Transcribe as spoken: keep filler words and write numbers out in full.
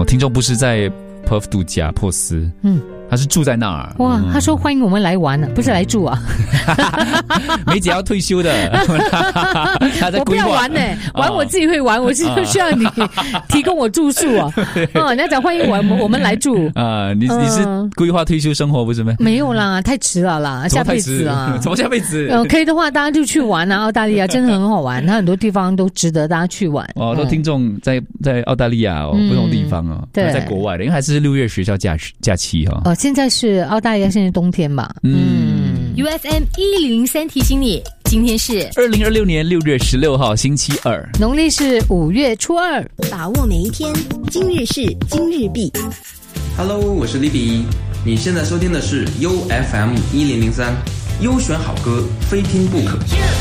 哦，听众不是在 Perth 度假珀斯，嗯，他是住在那儿。 哇，他说欢迎我们来玩啊，不是来住啊。 梅姐要退休的，他在我不规划要玩呢、欸，玩我自己会玩，我是需要你提供我住宿啊。哦，你要讲欢迎我们，我们来住啊、呃。你你是规划退休生活不是吗？ 没有啦，太迟了啦，下辈子啊。 怎么下辈子？ 呃，可以的话，大家就去玩啊，澳大利亚真的很好玩，它很多地方都值得大家去玩。 哦，都听众在在澳大利亚哦， 嗯、 不同地方哦， 对， 在国外的，因为还是六月学校假假期哈、哦。 哦，现在是澳大利亚，现在冬天吧。 嗯 ，U F M 一零零三提醒你，今天是二零二六年六月十六号星期二， 农历是五月初二， 把握每一天，今日事今日毕。 Hello， 我是 Libby， 你现在收听的是 U F M 一零零三，优选好歌，非听不可。